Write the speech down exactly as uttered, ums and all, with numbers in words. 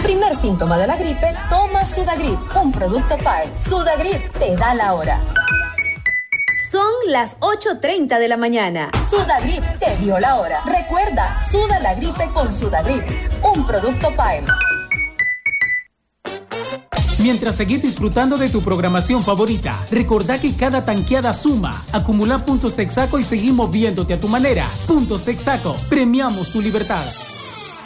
Primer síntoma de la gripe, toma Sudagrip, un producto P A E. Sudagrip te da la hora. Son las ocho treinta de la mañana. Sudagrip te dio la hora. Recuerda, suda la gripe con Sudagrip, un producto P A E. Mientras seguís disfrutando de tu programación favorita, recordá que cada tanqueada suma. Acumula puntos Texaco y seguimos viéndote a tu manera. Puntos Texaco, premiamos tu libertad.